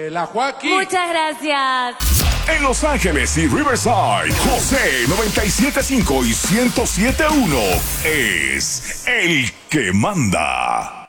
La Joaquín. Muchas gracias. En Los Ángeles y Riverside, José 97.5 y 107.1 es el que manda.